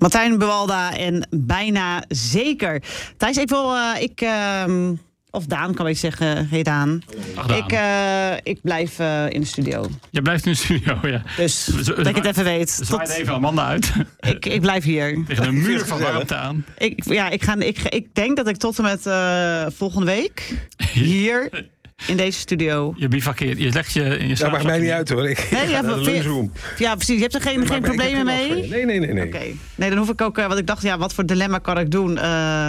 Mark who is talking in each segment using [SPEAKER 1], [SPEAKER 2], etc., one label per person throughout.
[SPEAKER 1] Martijn Buwalda en Bijna Zeker. Thijs, of Daan, kan ik zeggen. Hey Daan.
[SPEAKER 2] Ach, Daan.
[SPEAKER 1] Ik blijf in de studio.
[SPEAKER 2] Je blijft in de studio, ja.
[SPEAKER 1] Dus dat ik het even weet.
[SPEAKER 2] Zwaait even Amanda uit.
[SPEAKER 1] Ik blijf hier.
[SPEAKER 2] Tegen een muur van warmte aan.
[SPEAKER 1] Ik denk dat ik tot en met volgende week hier in deze studio.
[SPEAKER 2] Je bivakkeert, je legt je in je slaap.
[SPEAKER 3] Dat maakt mij niet uit hoor. Ik ga naar de lunchroom.
[SPEAKER 1] Ja, precies. Je hebt er geen problemen mee?
[SPEAKER 3] Nee.
[SPEAKER 1] Oké. Nee, dan hoef ik ook... want ik dacht, wat voor dilemma kan ik doen?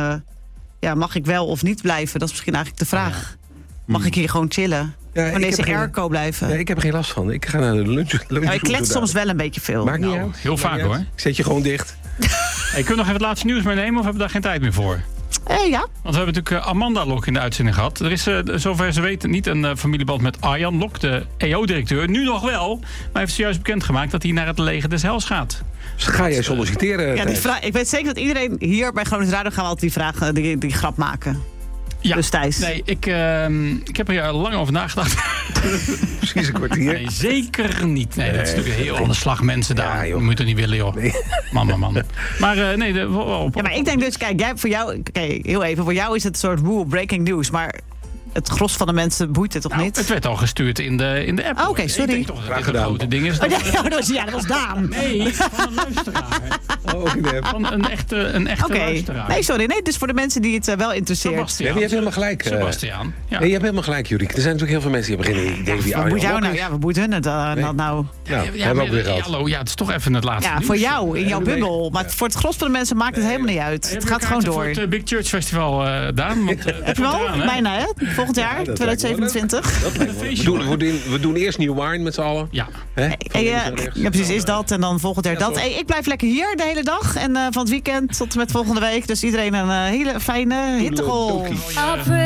[SPEAKER 1] Mag ik wel of niet blijven? Dat is misschien eigenlijk de vraag. Mag ik hier gewoon chillen? Van deze airco blijven?
[SPEAKER 3] Nee, ik heb er geen last van. Ik ga naar de lunchroom.
[SPEAKER 1] Ik klets soms wel een beetje veel.
[SPEAKER 3] Maakt niet uit.
[SPEAKER 2] Heel vaak hoor.
[SPEAKER 3] Ik zet je gewoon dicht.
[SPEAKER 2] Hey, kun je nog even het laatste nieuws meenemen of hebben we daar geen tijd meer voor?
[SPEAKER 1] Ja.
[SPEAKER 2] Want we hebben natuurlijk Amanda Lok in de uitzending gehad. Er is, zover ze weten, niet een familieband met Arjan Lok, de EO-directeur. Nu nog wel, maar hij heeft zojuist bekendgemaakt dat hij naar het leger des Hels gaat.
[SPEAKER 3] Dus ga jij solliciteren?
[SPEAKER 1] Ja, ik weet zeker dat iedereen hier bij Groningen Radio gaan we altijd die vraag, die grap maken.
[SPEAKER 2] Ja,
[SPEAKER 1] dus Thijs.
[SPEAKER 2] Nee, ik heb er lang over nagedacht.
[SPEAKER 3] Precies een kwartier.
[SPEAKER 2] Nee, zeker niet. Nee, dat is natuurlijk een heel ander slag mensen daar. Je moet er niet willen, joh. Nee. Man. Maar
[SPEAKER 1] maar ik denk dus, kijk, voor jou, heel even, voor jou is het een soort breaking news, maar het gros van de mensen boeit het toch niet?
[SPEAKER 2] Het werd al gestuurd in de app.
[SPEAKER 1] Oké, sorry.
[SPEAKER 2] Ik denk toch dat dit een grote ding is.
[SPEAKER 1] Dat was Daan.
[SPEAKER 2] Nee, van een luisteraar. Van een echte luisteraar.
[SPEAKER 1] Nee, sorry. Nee, dus voor de mensen die het wel interesseert.
[SPEAKER 2] Sebastiaan.
[SPEAKER 3] Je hebt helemaal gelijk.
[SPEAKER 2] Sebastiaan.
[SPEAKER 3] Ja. Nee, je hebt helemaal gelijk, Jurik. Er zijn natuurlijk heel veel mensen die hebben geen idee wie Arjan Lok is.
[SPEAKER 1] Wat boeit hun het nou?
[SPEAKER 3] Hebben we ook weer gehad.
[SPEAKER 2] Hallo, het is toch even het laatste nieuws.
[SPEAKER 1] Voor jou, in jouw bubbel. Maar voor het gros van de mensen maakt het helemaal niet uit. Het gaat gewoon door.
[SPEAKER 2] Voor het Big Church Festival, Daan.
[SPEAKER 1] Heb je wel? Bijna, hè? Volgend jaar, 2027.
[SPEAKER 3] We doen eerst New Wine met z'n allen.
[SPEAKER 2] Ja.
[SPEAKER 1] Ja, precies, is dat. En dan volgend jaar dat. Ik blijf lekker hier de hele dag. En van het weekend tot en met volgende week. Dus iedereen een hele fijne hittegol.